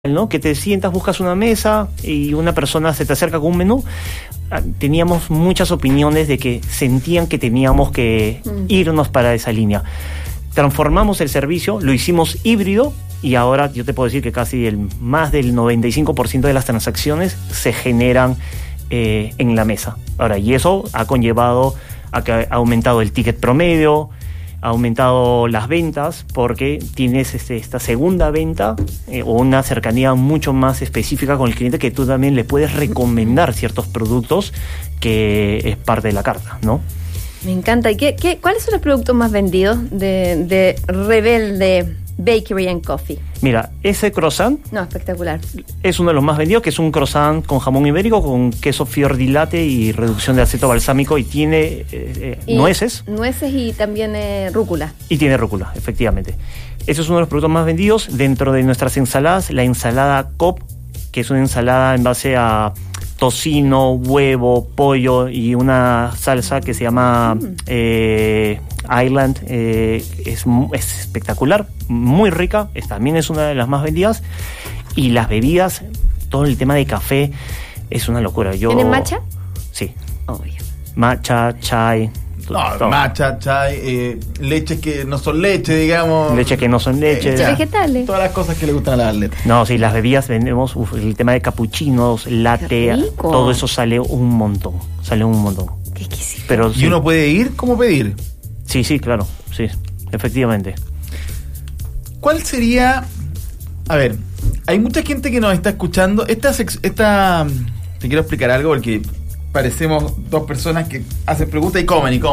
¿no? Que te sientas, buscas una mesa y una persona se te acerca con un menú. Teníamos muchas opiniones de que sentían que teníamos que irnos para esa línea. Transformamos el servicio, lo hicimos híbrido y ahora yo te puedo decir que casi más del 95% de las transacciones se generan en la mesa. Ahora, y eso ha conllevado a que ha aumentado el ticket promedio, ha aumentado las ventas porque tienes esta segunda venta o una cercanía mucho más específica con el cliente, que tú también le puedes recomendar ciertos productos que es parte de la carta, ¿no? Me encanta. ¿Y cuáles son los productos más vendidos de Rebelde Bakery and Coffee? Mira, ese croissant... No, espectacular. Es uno de los más vendidos, que es un croissant con jamón ibérico, con queso fior di latte y reducción de aceto balsámico, y tiene nueces. Nueces y también rúcula. Y tiene rúcula, efectivamente. Ese es uno de los productos más vendidos. Dentro de nuestras ensaladas, la ensalada Cobb, que es una ensalada en base a tocino, huevo, pollo y una salsa que se llama Island, es espectacular, muy rica, también es una de las más vendidas. Y las bebidas, todo el tema de café es una locura. ¿Tienen matcha? Sí. Obvio. Matcha, chai. No, matcha, chai, leches que no son leche, digamos. Leches que no son leche. Vegetales. Todas las cosas que le gustan a las atletas. No, sí, las bebidas vendemos, el tema de capuchinos, latte, todo eso sale un montón. Qué exquisito. Pero, ¿Y sí, uno puede ir? ¿Cómo pedir? Sí, claro, sí, efectivamente. ¿Cuál sería? A ver, hay mucha gente que nos está escuchando. Te quiero explicar algo porque parecemos dos personas que hacen preguntas y comen.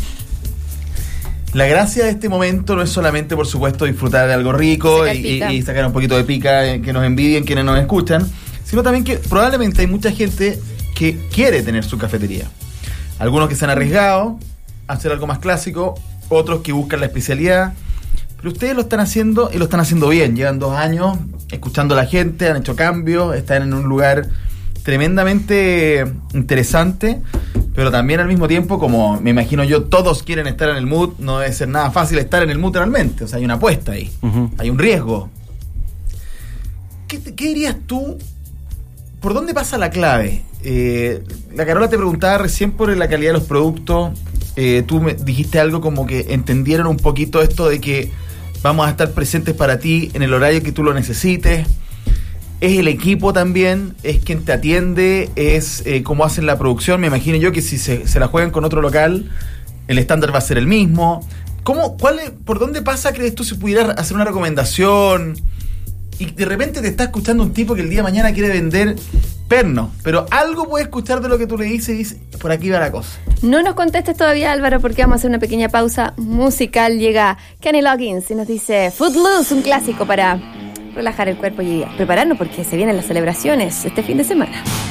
La gracia de este momento no es solamente, por supuesto, disfrutar de algo rico y sacar un poquito de pica, que nos envidien quienes nos escuchan, sino también que probablemente hay mucha gente que quiere tener su cafetería. Algunos que se han arriesgado a hacer algo más clásico, otros que buscan la especialidad, pero ustedes lo están haciendo y lo están haciendo bien. Llevan 2 años escuchando a la gente, han hecho cambios, están en un lugar tremendamente interesante, pero también al mismo tiempo, como me imagino yo, todos quieren estar en el mood. No debe ser nada fácil estar en el mood realmente, o sea, hay una apuesta ahí, hay un riesgo. ¿Qué dirías tú? ¿Por dónde pasa la clave? La Carola te preguntaba recién por la calidad de los productos. Tú me dijiste algo como que entendieron un poquito esto de que vamos a estar presentes para ti en el horario que tú lo necesites. Es el equipo también, es quien te atiende, es cómo hacen la producción. Me imagino yo que si se la juegan con otro local, el estándar va a ser el mismo. ¿Por dónde pasa, crees tú, si pudieras hacer una recomendación? Y de repente te está escuchando un tipo que el día de mañana quiere vender perno, pero algo puede escuchar de lo que tú le dices y dice, por aquí va la cosa. No nos contestes todavía, Álvaro, porque vamos a hacer una pequeña pausa musical. Llega Kenny Loggins y nos dice Footloose, un clásico para relajar el cuerpo y prepararnos porque se vienen las celebraciones este fin de semana.